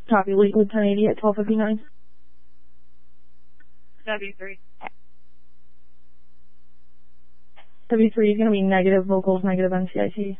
Copy, Lakewood 1080 at 12:59. W3. W3 is going to be negative, locals negative NCIC.